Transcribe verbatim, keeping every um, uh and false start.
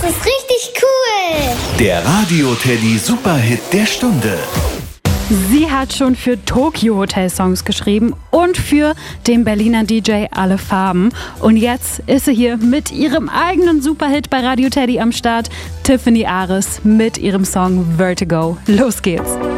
Das ist richtig cool. Der Radio Teddy Superhit der Stunde. Sie hat schon für Tokyo Hotel Songs geschrieben und für den Berliner D J Alle Farben. Und jetzt ist sie hier mit ihrem eigenen Superhit bei Radio Teddy am Start. Tiffany Ares mit ihrem Song Vertigo. Los geht's.